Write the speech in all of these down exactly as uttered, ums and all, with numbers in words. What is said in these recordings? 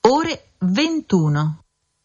ore ventuno.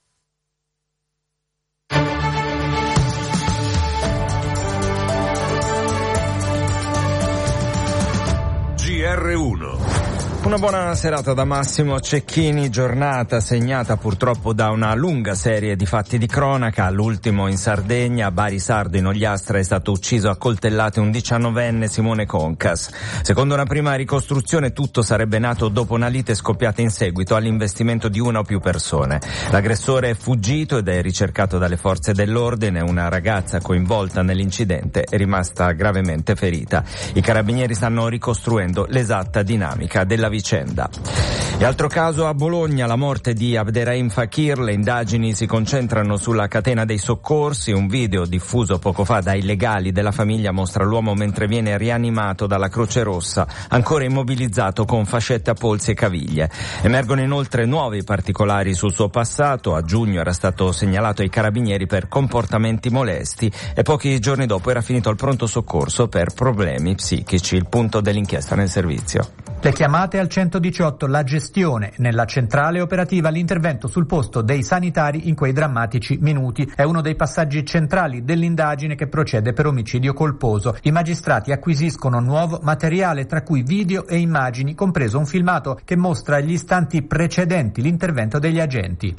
G R uno. Una buona serata da Massimo Cecchini, giornata segnata purtroppo da una lunga serie di fatti di cronaca. L'ultimo in Sardegna, a Bari Sardo in Ogliastra è stato ucciso a coltellate un diciannovenne, Simone Concas. Secondo una prima ricostruzione tutto sarebbe nato dopo una lite scoppiata in seguito all'investimento di una o più persone. L'aggressore è fuggito ed è ricercato dalle forze dell'ordine. Una ragazza coinvolta nell'incidente è rimasta gravemente ferita. I carabinieri stanno ricostruendo l'esatta dinamica della vicenda. E altro caso a Bologna, la morte di Abderrahim Fakir. Le indagini si concentrano sulla catena dei soccorsi. Un video diffuso poco fa dai legali della famiglia mostra l'uomo mentre viene rianimato dalla Croce Rossa, ancora immobilizzato con fascette a polsi e caviglie. Emergono inoltre nuovi particolari sul suo passato. A giugno era stato segnalato ai carabinieri per comportamenti molesti e pochi giorni dopo era finito al pronto soccorso per problemi psichici. Il punto dell'inchiesta nel servizio. Le chiamate al centodiciotto, la gestione nella centrale operativa, l'intervento sul posto dei sanitari in quei drammatici minuti. È uno dei passaggi centrali dell'indagine che procede per omicidio colposo. I magistrati acquisiscono nuovo materiale, tra cui video e immagini, compreso un filmato che mostra gli istanti precedenti l'intervento degli agenti.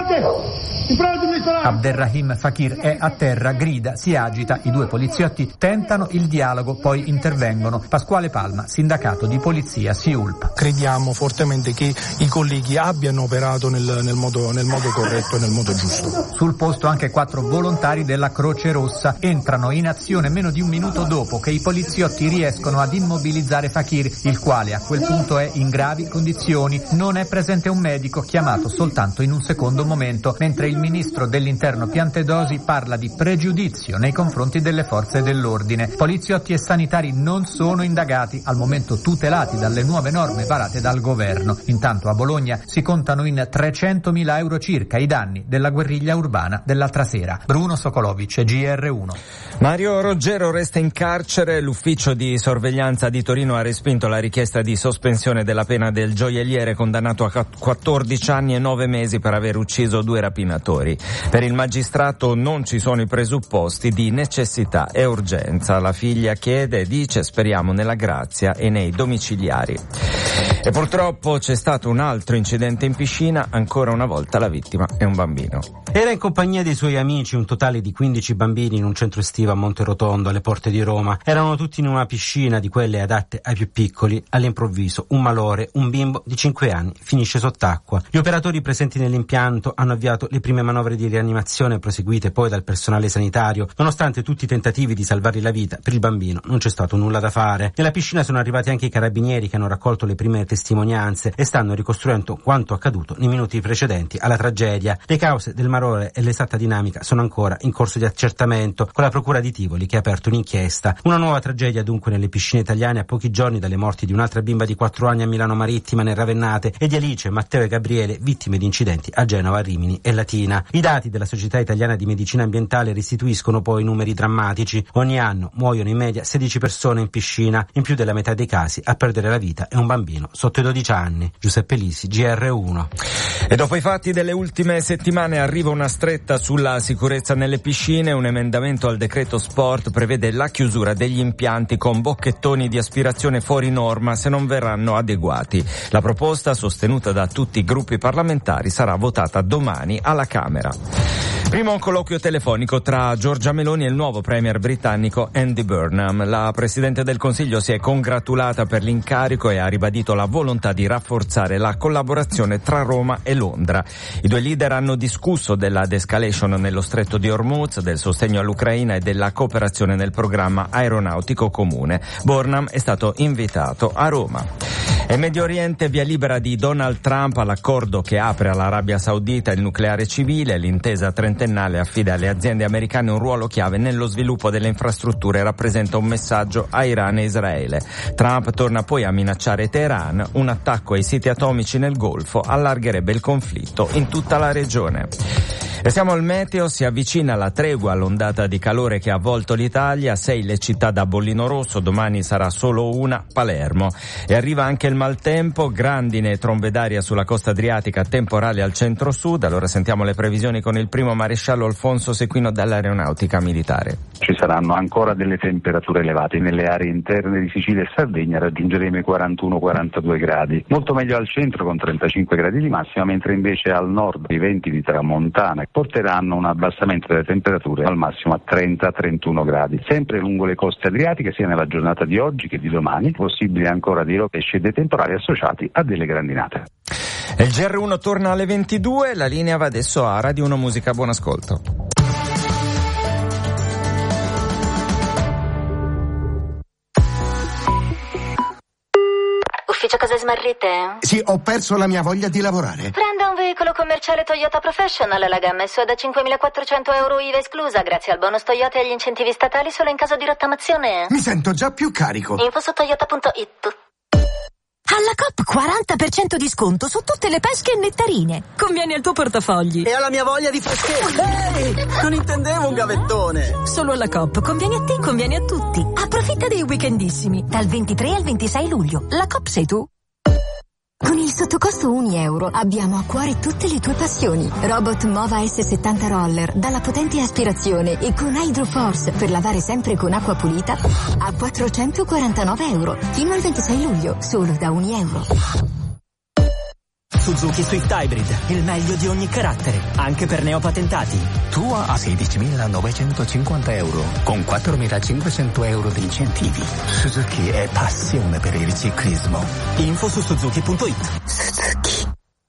Abderrahim Fakir è a terra, grida, si agita. I due poliziotti tentano il dialogo, poi intervengono. Pasquale Palma, sindacato di polizia S I U L P. Crediamo fortemente che i colleghi abbiano operato nel, nel, modo, nel modo corretto e nel modo giusto. Sul posto anche quattro volontari della Croce Rossa entrano in azione meno di un minuto dopo che i poliziotti riescono ad immobilizzare Fakir, il quale a quel punto è in gravi condizioni. Non è presente un medico, chiamato soltanto in un secondo momento, mentre il ministro dell'Interno Piantedosi parla di pregiudizio nei confronti delle forze dell'ordine. Poliziotti e sanitari non sono indagati, al momento tutelati dalle nuove norme varate dal governo. Intanto a Bologna si contano in trecentomila euro circa i danni della guerriglia urbana dell'altra sera. Bruno Sokolovic, G R uno. Mario Roggero resta in carcere. L'ufficio di sorveglianza di Torino ha respinto la richiesta di sospensione della pena del gioielliere condannato a quattordici anni e nove mesi per aver ucciso due rapinatori. Per il magistrato non ci sono i presupposti di necessità e urgenza. La figlia chiede e dice: speriamo nella grazia e nei domiciliari. E purtroppo c'è stato un altro incidente in piscina, ancora una volta la vittima è un bambino. Era in compagnia dei suoi amici, un totale di quindici bambini, in un centro estivo a Monterotondo, alle porte di Roma. Erano tutti in una piscina di quelle adatte ai più piccoli. All'improvviso un malore, un bimbo di cinque anni, finisce sott'acqua. Gli operatori presenti nell'impianto hanno avviato le prime manovre di rianimazione, proseguite poi dal personale sanitario. Nonostante tutti i tentativi di salvargli la vita, per il bambino non c'è stato nulla da fare. Nella piscina sono arrivati anche i carabinieri, che hanno raccolto le prime testimonianze e stanno ricostruendo quanto accaduto nei minuti precedenti alla tragedia. Le cause del malore e l'esatta dinamica sono ancora in corso di accertamento, con la procura di Tivoli che ha aperto un'inchiesta. Una nuova tragedia dunque nelle piscine italiane, a pochi giorni dalle morti di un'altra bimba di quattro anni a Milano Marittima nel Ravennate e di Alice, Matteo e Gabriele, vittime di incidenti a Genova, Rimini e Latina. I dati della Società Italiana di Medicina Ambientale restituiscono poi numeri drammatici. Ogni anno muoiono in media sedici persone in piscina, in più della metà dei casi a perdere la vita è un bambino sotto i dodici anni. Giuseppe Lisi, G R uno. E dopo i fatti delle ultime settimane arriva una stretta sulla sicurezza nelle piscine. Un emendamento al decreto sport prevede la chiusura degli impianti con bocchettoni di aspirazione fuori norma se non verranno adeguati. La proposta, sostenuta da tutti i gruppi parlamentari, sarà votata domani alla Camera. Prima un colloquio telefonico tra Giorgia Meloni e il nuovo premier britannico Andy Burnham. La Presidente del Consiglio si è congratulata per l'incarico e ha ribadito la volontà di rafforzare la collaborazione tra Roma e Londra. I due leader hanno discusso della de-escalation nello stretto di Hormuz, del sostegno all'Ucraina e della cooperazione nel programma aeronautico comune. Burnham è stato invitato a Roma. E Medio Oriente, via libera di Donald Trump all'accordo che apre all'Arabia Saudita il nucleare civile. L'intesa trentennale affida alle aziende americane un ruolo chiave nello sviluppo delle infrastrutture e rappresenta un messaggio a Iran e Israele. Trump torna poi a minacciare Teheran. Un attacco ai siti atomici nel Golfo allargherebbe il conflitto in tutta la regione. E siamo al meteo, si avvicina la tregua all'ondata di calore che ha avvolto l'Italia, sei le città da bollino rosso, domani sarà solo una, Palermo. E arriva anche il maltempo, grandine e trombe d'aria sulla costa adriatica, temporale al centro-sud. Allora sentiamo le previsioni con il primo maresciallo Alfonso Sequino dall'Aeronautica Militare. Ci saranno ancora delle temperature elevate, nelle aree interne di Sicilia e Sardegna raggiungeremo i quarantuno quarantadue gradi, molto meglio al centro con trentacinque gradi di massima, mentre invece al nord i venti di tramontana porteranno un abbassamento delle temperature al massimo a trenta trentuno gradi. Sempre lungo le coste adriatiche, sia nella giornata di oggi che di domani, possibile ancora di rovesci e dei temporali associati a delle grandinate. Il G R uno torna alle ventidue, la linea va adesso a Radio uno Musica, buon ascolto. Ufficio cose smarrite? Sì, ho perso la mia voglia di lavorare. Prenda un veicolo commerciale Toyota Professional, la gamma S U da cinquemilaquattrocento euro I V A esclusa, grazie al bonus Toyota e agli incentivi statali solo in caso di rottamazione. Mi sento già più carico. Info su toyota punto it. Alla Coop quaranta per cento di sconto su tutte le pesche e nettarine. Conviene al tuo portafogli. E alla mia voglia di freschezza. Ehi, non intendevo un gavettone. Solo alla Coop, conviene a te, conviene a tutti. Approfitta dei weekendissimi, dal ventitré al ventisei luglio. La Coop sei tu. Con il sottocosto un euro abbiamo a cuore tutte le tue passioni. Robot Mova S settanta Roller dalla potente aspirazione e con Hydro Force per lavare sempre con acqua pulita a quattrocentoquarantanove euro fino al ventisei luglio, solo da un euro. Suzuki Swift Hybrid, il meglio di ogni carattere, anche per neopatentati. Tua a sedicimilanovecentocinquanta euro, con quattromilacinquecento euro di incentivi. Suzuki è passione per il ciclismo. Info su suzuki punto it. Suzuki.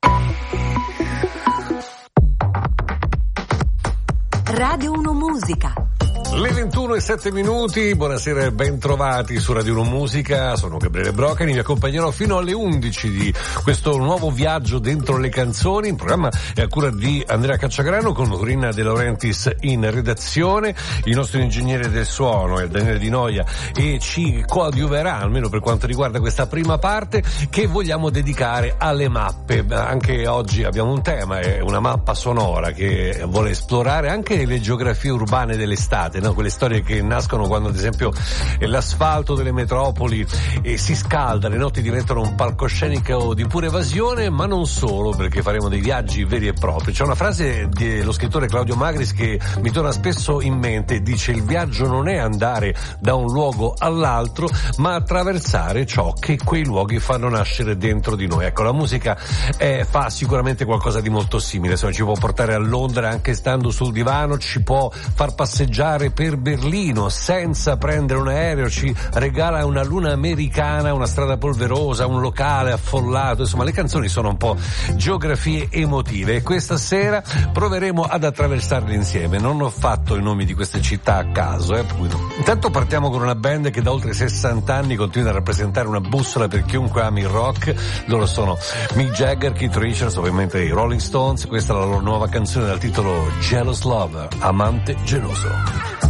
Radio uno Musica. Le ventuno e sette minuti, buonasera e ben trovati su Radio uno Musica, sono Gabriele Brocani, vi accompagnerò fino alle undici di questo nuovo viaggio dentro le canzoni, il programma è a cura di Andrea Cacciagrano con Corinna De Laurentiis in redazione, il nostro ingegnere del suono è Daniele Di Noia e ci coadiuverà, almeno per quanto riguarda questa prima parte, che vogliamo dedicare alle mappe. Anche oggi abbiamo un tema, è una mappa sonora che vuole esplorare anche le geografie urbane dell'estate. No, quelle storie che nascono quando ad esempio l'asfalto delle metropoli eh, si scalda, le notti diventano un palcoscenico di pura evasione, ma non solo, perché faremo dei viaggi veri e propri. C'è una frase dello scrittore Claudio Magris che mi torna spesso in mente, dice: il viaggio non è andare da un luogo all'altro, ma attraversare ciò che quei luoghi fanno nascere dentro di noi. Ecco, la musica eh, fa sicuramente qualcosa di molto simile, insomma, ci può portare a Londra anche stando sul divano, ci può far passeggiare per Berlino senza prendere un aereo, ci regala una luna americana, una strada polverosa, un locale affollato, insomma le canzoni sono un po' geografie emotive e questa sera proveremo ad attraversarle insieme. Non ho fatto i nomi di queste città a caso, eh. Intanto partiamo con una band che da oltre sessanta anni continua a rappresentare una bussola per chiunque ami il rock. Loro sono Mick Jagger, Keith Richards, ovviamente i Rolling Stones. Questa è la loro nuova canzone dal titolo Jealous Lover, amante geloso.